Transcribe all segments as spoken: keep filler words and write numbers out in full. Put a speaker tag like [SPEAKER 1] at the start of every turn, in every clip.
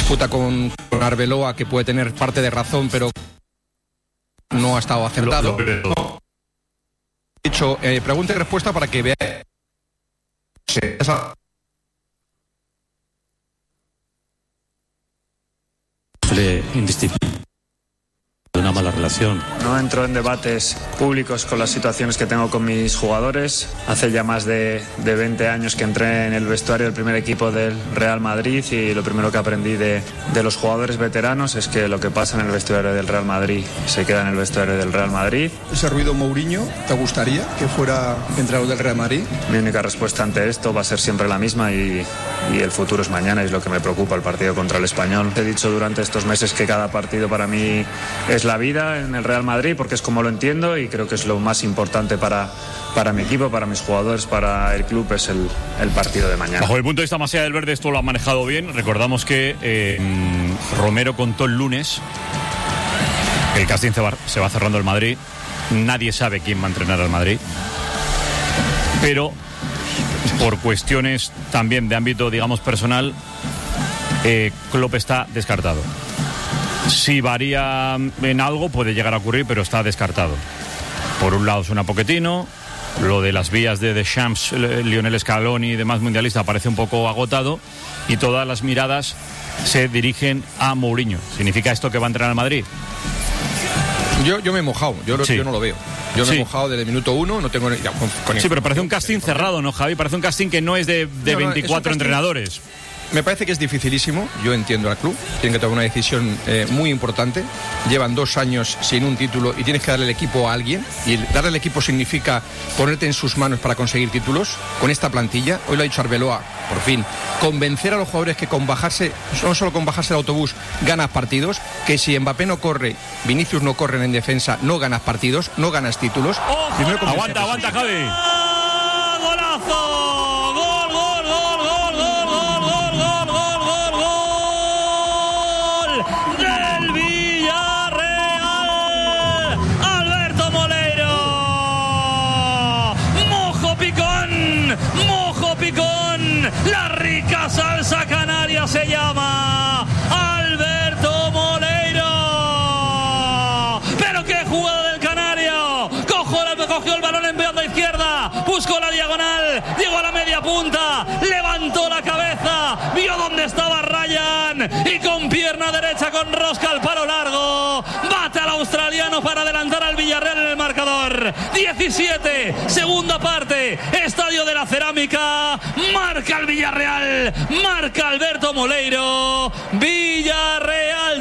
[SPEAKER 1] disputa con, con Arbeloa, que puede tener parte de razón, pero no ha estado acertado. Lo, lo, lo. He dicho, eh, pregunta y respuesta para que vea.
[SPEAKER 2] Indisciplina. De una mala relación.
[SPEAKER 3] No entro en debates públicos con las situaciones que tengo con mis jugadores. Hace ya más de, de veinte años que entré en el vestuario del primer equipo del Real Madrid y lo primero que aprendí de, de los jugadores veteranos es que lo que pasa en el vestuario del Real Madrid se queda en el vestuario del Real Madrid.
[SPEAKER 1] ¿Ese ruido Mourinho te gustaría que fuera entrenador del Real Madrid?
[SPEAKER 3] Mi única respuesta ante esto va a ser siempre la misma y, y el futuro es mañana, es lo que me preocupa, el partido contra el Español. He dicho durante estos meses que cada partido para mí es la vida en el Real Madrid porque es como lo entiendo y creo que es lo más importante para, para mi equipo, para mis jugadores, para el club, es el, el partido de mañana.
[SPEAKER 4] Bajo el punto de vista más allá del verde, esto lo ha manejado bien. Recordamos que eh, Romero contó el lunes que el casting se va, se va cerrando el Madrid. Nadie sabe quién va a entrenar al Madrid, pero por cuestiones también de ámbito, digamos, personal, eh, Klopp está descartado. Si varía en algo puede llegar a ocurrir, pero está descartado. Por un lado suena Pochettino, lo de las vías de Deschamps, Lionel Scaloni y demás mundialistas parece un poco agotado y todas las miradas se dirigen a Mourinho. ¿Significa esto que va a entrenar al Madrid?
[SPEAKER 1] Yo, yo me he mojado, yo, lo,
[SPEAKER 4] sí.
[SPEAKER 1] yo no lo veo. Yo
[SPEAKER 4] sí.
[SPEAKER 1] me he mojado desde el minuto uno, no tengo... Ya, con, con
[SPEAKER 4] sí, pero parece un casting cerrado, ¿no, Javi? Parece un casting que no es de, de no, no, veinticuatro entrenadores.
[SPEAKER 1] Me parece que es dificilísimo, yo entiendo al club, tienen que tomar una decisión eh, muy importante, llevan dos años sin un título y tienes que darle el equipo a alguien, y darle el equipo significa ponerte en sus manos para conseguir títulos, con esta plantilla, hoy lo ha dicho Arbeloa, por fin, convencer a los jugadores que con bajarse, no solo con bajarse el autobús ganas partidos, que si Mbappé no corre, Vinicius no corren en defensa, no ganas partidos, no ganas títulos.
[SPEAKER 4] Primero aguanta, aguanta, Javi. ¡Golazo!
[SPEAKER 5] La rica salsa canaria se llama Alberto Moleiro. Pero qué jugada del canario. Cogió, cogió el balón en banda izquierda, buscó la diagonal, llegó a la media punta, levantó la cabeza, vio dónde estaba Ryan y con pierna derecha, con rosca al palo largo, bate al australiano para adelantar al Villarreal en el marcador. diecisiete, segunda parte, Estadio de la Cerámica, marca el Villarreal, marca Alberto Moleiro, Villarreal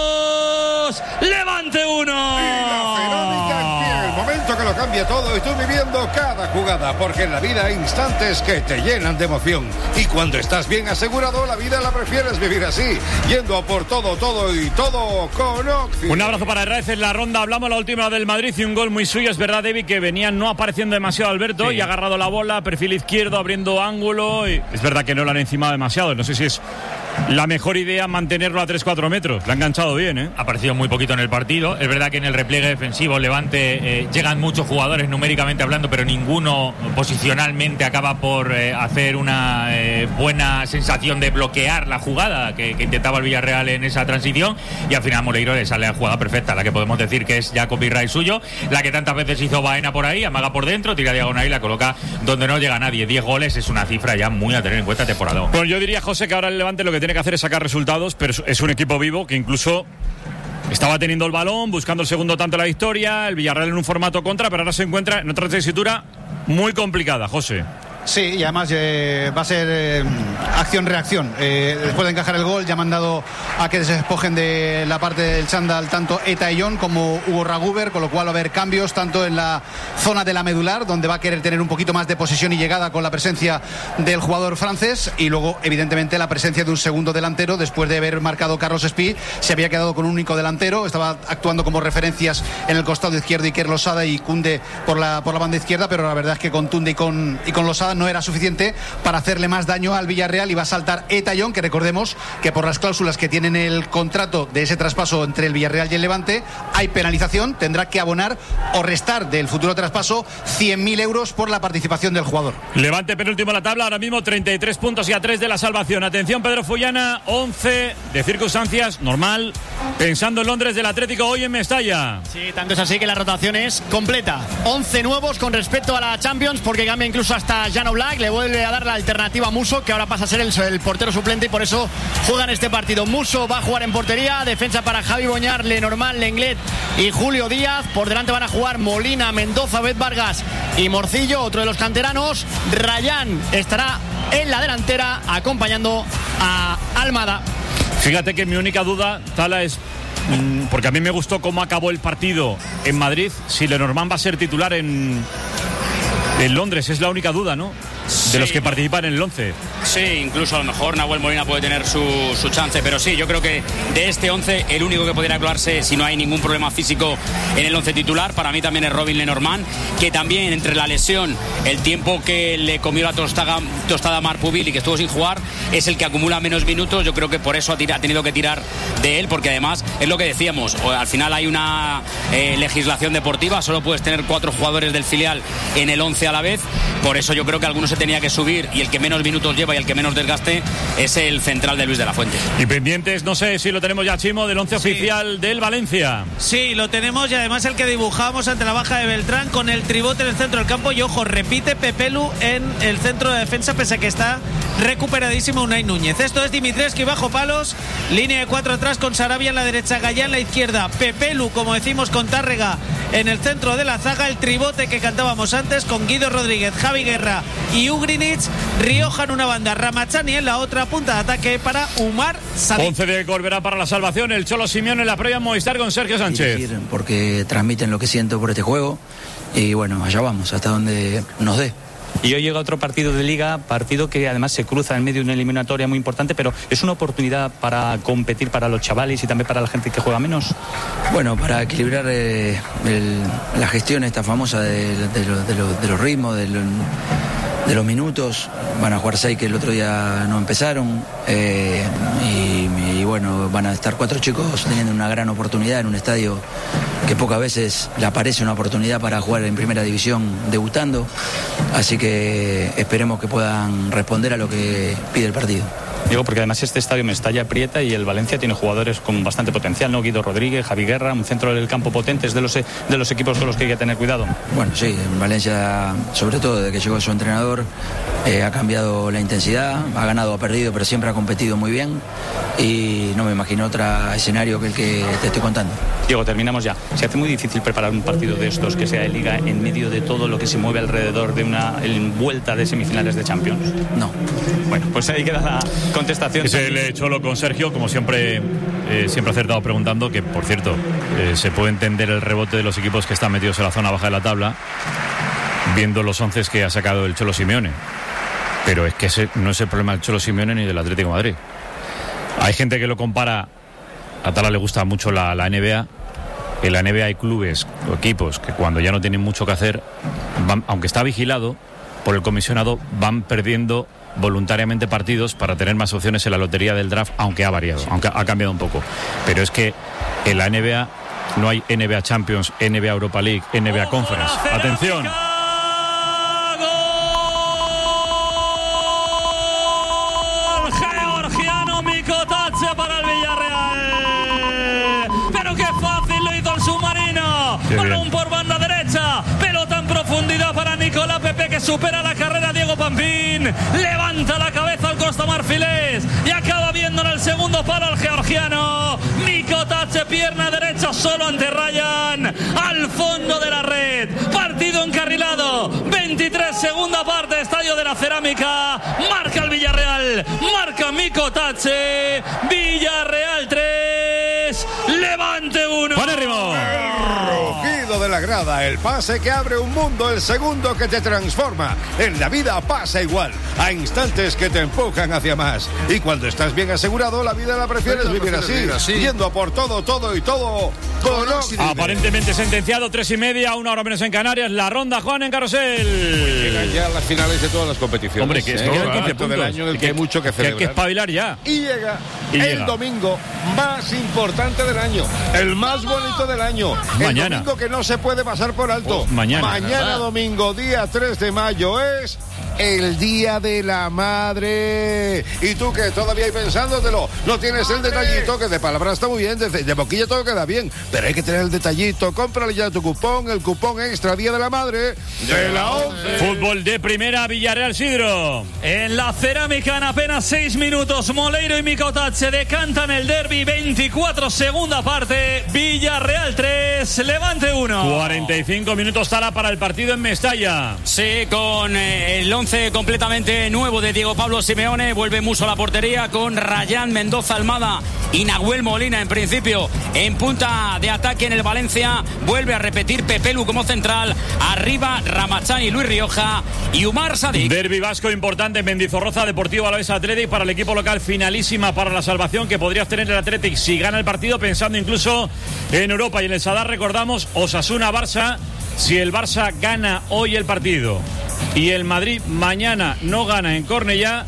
[SPEAKER 5] dos, Levante uno.
[SPEAKER 6] Y la Cerámica tiene el momento que lo cambia todo y tú viviendo cada jugada, porque en la vida hay instantes que te llenan de emoción y cuando estás bien asegurado la vida la prefieres vivir así, yendo a por todo, todo y todo con Oxy.
[SPEAKER 4] Un abrazo para Herrera en la ronda. Hablamos la última del Madrid y un gol muy suyo. Es verdad, David, que venía no apareciendo demasiado Alberto, sí, y ha agarrado la bola, perfil izquierdo, abriendo ángulo. Y es verdad que no lo han encimado demasiado. No sé si es la mejor idea mantenerlo a tres cuatro metros. Le ha enganchado bien, ¿eh?
[SPEAKER 7] Ha aparecido muy poquito en el partido. Es verdad que en el repliegue defensivo Levante eh, llegan muchos jugadores numéricamente hablando, pero ninguno posicionalmente acaba por eh, hacer una eh, buena sensación de bloquear la jugada que, que intentaba el Villarreal en esa transición, y al final Moleiro le sale la jugada perfecta, la que podemos decir que es ya copyright suyo, la que tantas veces hizo Baena por ahí, amaga por dentro, tira diagonal y la coloca donde no llega nadie. diez goles es una cifra ya muy a tener en cuenta temporada.
[SPEAKER 4] Bueno, yo diría, José, que ahora el Levante lo que tiene que hacer es sacar resultados, pero es un equipo vivo que incluso estaba teniendo el balón, buscando el segundo tanto de la victoria, el Villarreal en un formato contra, pero ahora se encuentra en otra tesitura muy complicada, José.
[SPEAKER 8] Sí, y además eh, va a ser eh, acción-reacción. Eh, después de encajar el gol ya han mandado a que se despojen de la parte del chándal tanto Eta Eyón como Hugo Raguber, con lo cual va a haber cambios tanto en la zona de la medular, donde va a querer tener un poquito más de posesión y llegada con la presencia del jugador francés, y luego evidentemente la presencia de un segundo delantero. Después de haber marcado Carlos Espí, se había quedado con un único delantero, estaba actuando como referencias en el costado izquierdo Iker Losada y Koundé por la, por la banda izquierda, pero la verdad es que con Tunde y con, y con Losada pasada no era suficiente para hacerle más daño al Villarreal y va a saltar Eta Young, que recordemos que por las cláusulas que tienen el contrato de ese traspaso entre el Villarreal y el Levante hay penalización, tendrá que abonar o restar del futuro traspaso cien mil euros por la participación del jugador.
[SPEAKER 4] Levante penúltimo en la tabla, ahora mismo treinta y tres puntos y a tres de la salvación. Atención, Pedro Fullana, once de circunstancias, normal, pensando en Londres del Atlético hoy en Mestalla.
[SPEAKER 9] Sí, tanto es así que la rotación es completa. once nuevos con respecto a la Champions, porque cambia incluso hasta Jan Oblak, le vuelve a dar la alternativa a Musso, que ahora pasa a ser el, el portero suplente y por eso juegan este partido. Musso va a jugar en portería, defensa para Javi Boñar, Lenormand, Lenglet y Julio Díaz. Por delante van a jugar Molina, Mendoza, Bet Vargas y Morcillo, otro de los canteranos. Rayán estará en la delantera acompañando a Almada.
[SPEAKER 4] Fíjate que mi única duda, Tala, es mmm, porque a mí me gustó cómo acabó el partido en Madrid. Si Lenormand va a ser titular en, en Londres, es la única duda, ¿no? De sí, los que participan en el once.
[SPEAKER 10] Sí, incluso a lo mejor Nahuel Molina puede tener su, su chance, pero sí, yo creo que de este once el único que podría colarse si no hay ningún problema físico en el once titular, para mí también es Robin Lenormand, que también entre la lesión, el tiempo que le comió la tostada, tostada a Marpubil y que estuvo sin jugar, es el que acumula menos minutos. Yo creo que por eso ha, tira, ha tenido que tirar de él, porque además es lo que decíamos, al final hay una eh, legislación deportiva, solo puedes tener cuatro jugadores del filial en el once a la vez, por eso yo creo que algunos se tenía que subir y el que menos minutos lleva y el que menos desgaste es el central de Luis de la Fuente.
[SPEAKER 4] Y pendientes, no sé si lo tenemos ya, Chimo, del once sí. oficial del Valencia.
[SPEAKER 11] Sí, lo tenemos, y además el que dibujamos ante la baja de Beltrán con el tribote en el centro del campo, y ojo, repite Pepelu en el centro de defensa pese a que está recuperadísimo Unai Núñez. Esto es Dimitrescu bajo palos, línea de cuatro atrás con Sarabia en la derecha, Gallá en la izquierda, Pepelu, como decimos, con Tárrega en el centro de la zaga, el tribote que cantábamos antes con Guido Rodríguez, Javi Guerra y Ugrinic, Rioja en una banda, Ramachani en la otra, punta de ataque para Umar Sadik.
[SPEAKER 4] once de Corberá para la salvación, el Cholo Simeone en la previa Movistar con Sergio Sánchez.
[SPEAKER 12] Dirigir porque transmiten lo que siento por este juego y bueno, allá vamos, hasta donde nos dé.
[SPEAKER 13] Y hoy llega otro partido de Liga, partido que además se cruza en medio de una eliminatoria muy importante, pero es una oportunidad para competir para los chavales y también para la gente que juega menos.
[SPEAKER 12] Bueno, para equilibrar eh, el, la gestión esta famosa de, de, lo, de, lo, de los ritmos, de, lo, de los minutos. Van a jugar seis que el otro día no empezaron eh, y, y bueno, van a estar cuatro chicos teniendo una gran oportunidad en un estadio que pocas veces le aparece una oportunidad para jugar en primera división debutando, así que esperemos que puedan responder a lo que pide el partido.
[SPEAKER 13] Digo, porque además este estadio Mestalla aprieta y el Valencia tiene jugadores con bastante potencial, ¿no? Guido Rodríguez, Javi Guerra, un centro del campo potente, es de los, de los equipos con los que hay que tener cuidado.
[SPEAKER 12] Bueno, sí, en Valencia, sobre todo desde que llegó su entrenador, eh, ha cambiado la intensidad, ha ganado, ha perdido, pero siempre ha competido muy bien y no me imagino otro escenario que el que te estoy contando.
[SPEAKER 13] Diego, terminamos ya. Se hace muy difícil preparar un partido de estos que sea de Liga en medio de todo lo que se mueve alrededor de una vuelta de semifinales de Champions.
[SPEAKER 12] No.
[SPEAKER 13] Bueno, pues ahí queda la contestación.
[SPEAKER 4] Es el Cholo con Sergio, como siempre, eh, siempre acertado preguntando, que por cierto, eh, se puede entender el rebote de los equipos que están metidos en la zona baja de la tabla, viendo los once que ha sacado el Cholo Simeone. Pero es que ese no es el problema del Cholo Simeone ni del Atlético de Madrid. Hay gente que lo compara, a Tala le gusta mucho la, la N B A. En la N B A hay clubes o equipos que cuando ya no tienen mucho que hacer, van, aunque está vigilado por el comisionado, van perdiendo voluntariamente partidos para tener más opciones en la lotería del draft, aunque ha variado, aunque ha cambiado un poco. Pero es que en la N B A no hay N B A Champions, N B A Europa League, N B A Conference. Atención.
[SPEAKER 5] Georgiano Mikotatse para el Villarreal. Pero qué fácil lo hizo el submarino. Balón por banda derecha. Pelota en profundidad para Nicolás Pepe, que supera la carrera Diego Pampín. Levanta la cabeza al Costa Marfilés y acaba viendo en el segundo palo al georgiano. Mikotatse, pierna derecha solo ante Ryan. Al fondo de la red. Partido encarrilado. veintitrés, segunda parte, Estadio de la Cerámica. Marca el Villarreal. Marca Mikotatse. Villarreal tres. Levante uno.
[SPEAKER 4] ¡Pon el ritmo!
[SPEAKER 6] El rugido del la grada, el pase que abre un mundo, el segundo que te transforma. En la vida pasa igual, a instantes que te empujan hacia más. Y cuando estás bien asegurado, la vida la prefieres
[SPEAKER 1] la
[SPEAKER 6] vivir
[SPEAKER 1] prefieres
[SPEAKER 6] así,
[SPEAKER 1] vivir así.
[SPEAKER 6] yendo a por todo, todo y todo con Oxidide.
[SPEAKER 4] Aparentemente sentenciado, tres y media, una hora menos en Canarias. La ronda, Juan, en Carrusel.
[SPEAKER 6] Pues llegan ya las finales de todas las competiciones.
[SPEAKER 4] Hombre, que esto
[SPEAKER 6] ¿eh?
[SPEAKER 4] es
[SPEAKER 6] el
[SPEAKER 4] quince
[SPEAKER 6] momento del
[SPEAKER 4] puntos.
[SPEAKER 6] año en el que,
[SPEAKER 4] Que-
[SPEAKER 6] hay mucho que
[SPEAKER 4] que hay
[SPEAKER 6] celebrar.
[SPEAKER 4] que espabilar ya.
[SPEAKER 6] Y llega
[SPEAKER 4] Y
[SPEAKER 6] el
[SPEAKER 4] llega.
[SPEAKER 6] domingo más importante del año, el más bonito del año.
[SPEAKER 4] Mañana.
[SPEAKER 6] El domingo que no se puede pasar por alto.
[SPEAKER 4] Oh, mañana.
[SPEAKER 6] Mañana domingo, día tres de mayo, es el Día de la Madre. Y tú que todavía hay pensándotelo, no tienes el detallito, que de palabra está muy bien, de, de boquilla todo queda bien, pero hay que tener el detallito. Cómprale ya tu cupón, el cupón extra Día de la Madre de la once.
[SPEAKER 4] Fútbol de primera, Villarreal Sidro.
[SPEAKER 5] En la cerámica, en apenas seis minutos, Moleiro y Micotat se decantan el derbi. Veinticuatro, segunda parte. Villarreal tres, Levante uno.
[SPEAKER 4] cuarenta y cinco minutos Tala para el partido en Mestalla.
[SPEAKER 10] Sí, con eh, el once completamente nuevo de Diego Pablo Simeone. Vuelve Muso a la portería con Rayán, Mendoza, Almada y Nahuel Molina en principio en punta de ataque en el Valencia. Vuelve a repetir Pepelu como central. Arriba Ramachani, Luis Rioja y Umar Sadik.
[SPEAKER 4] Derbi vasco importante, Mendizorroza, Deportivo Alavés Athletic para el equipo local, finalísima para la salvación que podría obtener el Athletic si gana el partido, pensando incluso en Europa. Y en el Sadar recordamos Osasuna-Barça. Si el Barça gana hoy el partido y el Madrid mañana no gana en Cornellá,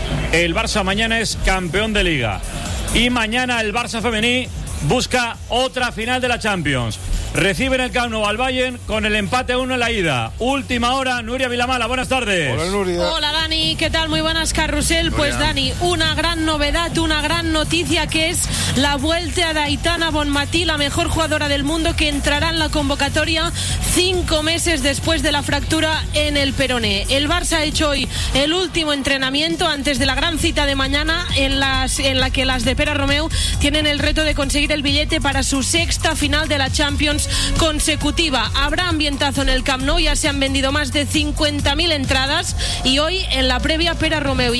[SPEAKER 4] el Barça mañana es campeón de Liga. Y mañana el Barça femení busca otra final de la Champions. Reciben el Camp Nou al Bayern con el empate a uno en la ida. Última hora, Nuria Vilamala, buenas tardes.
[SPEAKER 6] Hola, Nuria.
[SPEAKER 14] Hola, Dani, ¿qué tal? Muy buenas, Carrusel. Pues, Dani, una gran novedad, una gran noticia, que es la vuelta de Aitana Bonmatí, la mejor jugadora del mundo, que entrará en la convocatoria cinco meses después de la fractura en el peroné. El Barça ha hecho hoy el último entrenamiento antes de la gran cita de mañana, en, las, en la que las de Pere Romeu tienen el reto de conseguir el billete para su sexta final de la Champions consecutiva. Habrá ambientazo en el Camp Nou, ya se han vendido más de cincuenta mil entradas, y hoy en la previa Pere Romeu